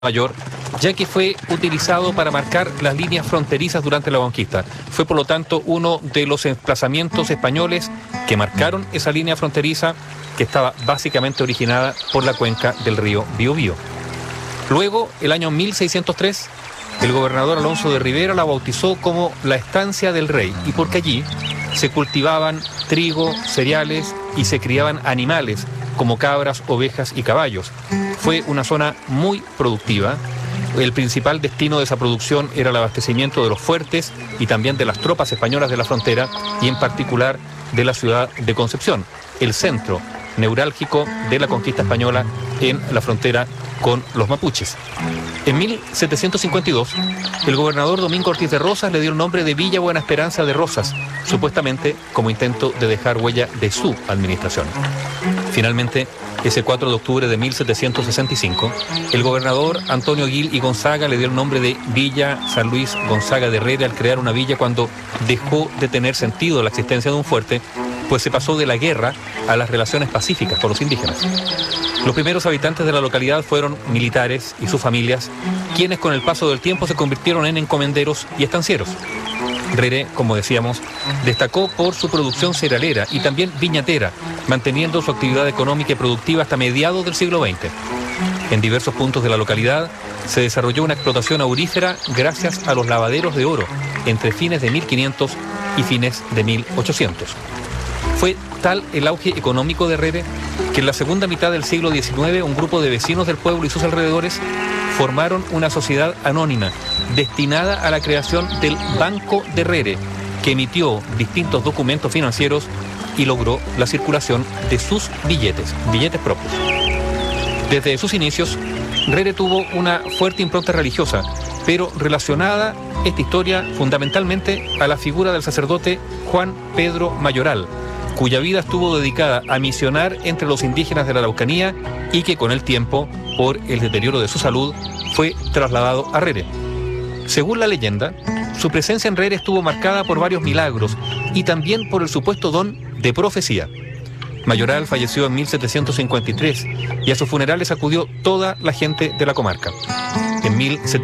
Mayor, ya que fue utilizado para marcar las líneas fronterizas durante la conquista. Fue, por lo tanto, uno de los emplazamientos españoles que marcaron esa línea fronteriza que estaba básicamente originada por la cuenca del río Biobío. Luego, el año 1603, el gobernador Alonso de Rivera la bautizó como la Estancia del Rey, y porque allí se cultivaban trigo, cereales y se criaban animales como cabras, ovejas y caballos. Fue una zona muy productiva. El principal destino de esa producción era el abastecimiento de los fuertes y también de las tropas españolas de la frontera, y en particular de la ciudad de Concepción, el centro neurálgico de la conquista española en la frontera con los mapuches. En 1752, el gobernador Domingo Ortiz de Rosas le dio el nombre de Villa Buena Esperanza de Rosas, supuestamente como intento de dejar huella de su administración. Finalmente, ese 4 de octubre de 1765, el gobernador Antonio Gil y Gonzaga le dio el nombre de Villa San Luis Gonzaga de Herrera al crear una villa cuando dejó de tener sentido la existencia de un fuerte, pues se pasó de la guerra a las relaciones pacíficas con los indígenas. Los primeros habitantes de la localidad fueron militares y sus familias, quienes con el paso del tiempo se convirtieron en encomenderos y estancieros. Rere, como decíamos, destacó por su producción cerealera y también viñatera, manteniendo su actividad económica y productiva hasta mediados del siglo XX. En diversos puntos de la localidad se desarrolló una explotación aurífera gracias a los lavaderos de oro entre fines de 1500 y fines de 1800. Fue tal el auge económico de Rere que en la segunda mitad del siglo XIX un grupo de vecinos del pueblo y sus alrededores formaron una sociedad anónima destinada a la creación del Banco de Rere, que emitió distintos documentos financieros y logró la circulación de sus billetes propios. Desde sus inicios, Rere tuvo una fuerte impronta religiosa, pero relacionada esta historia fundamentalmente a la figura del sacerdote Juan Pedro Mayoral, cuya vida estuvo dedicada a misionar entre los indígenas de la Araucanía y que con el tiempo, por el deterioro de su salud, fue trasladado a Rere. Según la leyenda, su presencia en Rere estuvo marcada por varios milagros y también por el supuesto don de profecía. Mayoral falleció en 1753 y a sus funerales acudió toda la gente de la comarca. En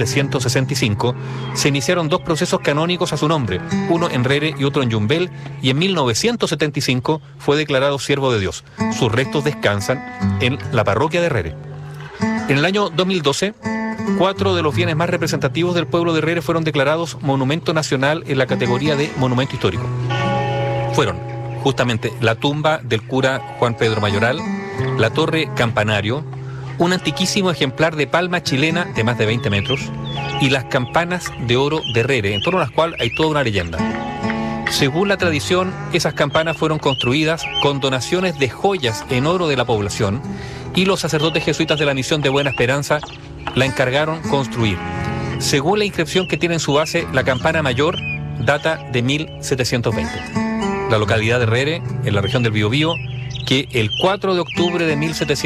1765 se iniciaron dos procesos canónicos a su nombre, uno en Rere y otro en Yumbel, y en 1975 fue declarado siervo de Dios. Sus restos descansan en la parroquia de Rere. En el año 2012, 4 de los bienes más representativos del pueblo de Rere fueron declarados Monumento Nacional en la categoría de Monumento Histórico. Fueron justamente la tumba del cura Juan Pedro Mayoral, la torre campanario, un antiquísimo ejemplar de palma chilena de más de 20 metros y las campanas de oro de Rere, en torno a las cuales hay toda una leyenda. Según la tradición, esas campanas fueron construidas con donaciones de joyas en oro de la población y los sacerdotes jesuitas de la misión de Buena Esperanza la encargaron construir. Según la inscripción que tiene en su base, la campana mayor data de 1720. La localidad de Rere, en la región del Biobío, que el 4 de octubre de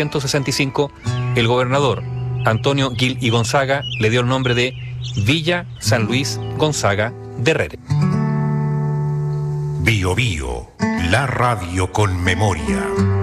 1765 el gobernador Antonio Gil y Gonzaga le dio el nombre de Villa San Luis Gonzaga de Rere. Biobío, la radio con memoria.